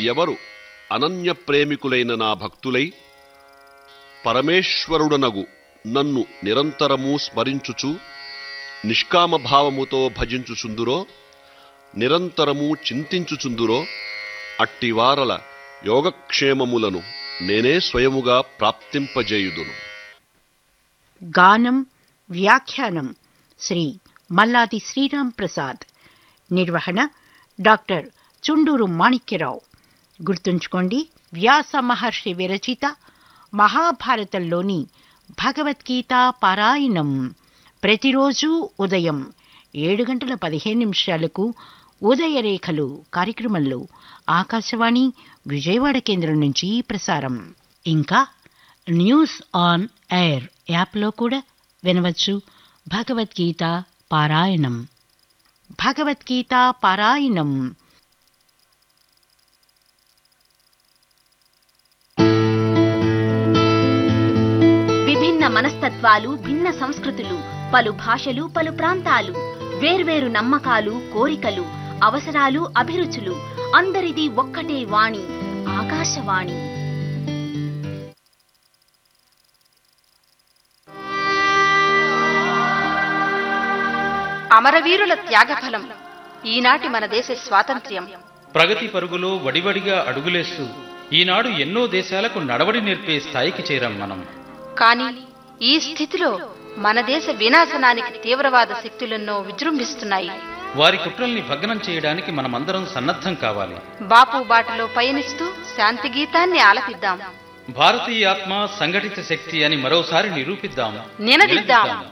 ఎవరు అనన్య ప్రేమికులైన నా భక్తులై పరమేశ్వరుడనగు నన్ను నిరంతరము స్మరించుచు నిష్కామభావముతో భజించుచుందురో, నిరంతరము చింతించుచుందురో, అట్టివారల యోగక్షేమములను నేనే స్వయముగా ప్రాప్తింపజేయుదును. గానం వ్యాఖ్యానం శ్రీ మల్లాది శ్రీరామ్ ప్రసాద్. నిర్వహణ డాక్టర్ చుండూరు మాణిక్యరావు. గుర్తుంచుకోండి, వ్యాస మహర్షి విరచిత మహాభారతంలోని భగవద్గీత పారాయణం ప్రతిరోజు ఉదయం 7:15 ఉదయరేఖలు కార్యక్రమంలో ఆకాశవాణి విజయవాడ కేంద్రం నుంచి ప్రసారం. ఇంకా న్యూస్ ఆన్ ఎయిర్ యాప్లో కూడా వినవచ్చు భగవద్గీత పారాయణం. భగవద్గీత పారాయణం. విభిన్న మనస్తత్వాలు, భిన్న సంస్కృతులు, పలు భాషలు, పలు ప్రాంతాలు, వేర్వేరు నమ్మకాలు, కోరికలు, అవసరాలు, అభిరుచులు, అందరిది ఒక్కటే వాణి, ఆకాశవాణి. అమరవీరుల త్యాగఫలం ఈనాటి మన దేశ స్వాతంత్ర్యం. ప్రగతి పరుగులో వడివడిగా అడుగులేస్తూ ఈనాడు ఎన్నో దేశాలకు నడవడి నేర్పే స్థాయికి చేరాం మనం. కానీ ఈ స్థితిలో మన దేశ వినాశనానికి తీవ్రవాద శక్తులెన్నో విజృంభిస్తున్నాయి. వారి కుట్రల్ని భగ్నం చేయడానికి మనమందరం సన్నద్ధం కావాలి. బాపు బాటలో పయనిస్తూ శాంతి గీతాన్ని ఆలపిద్దాం. భారతీయ ఆత్మ సంఘటిత శక్తి అని మరోసారి నిరూపిద్దాం, నినదిద్దాం.